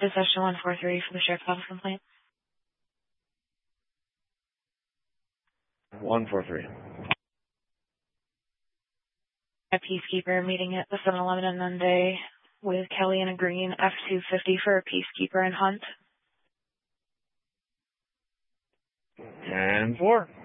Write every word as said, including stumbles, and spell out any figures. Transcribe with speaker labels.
Speaker 1: Possession one four three for the sheriff's office complaint.
Speaker 2: one four three.
Speaker 1: A Peacekeeper meeting at the seven eleven on Monday with Kelly and a green F two fifty for a Peacekeeper and Hunt.
Speaker 2: ten four.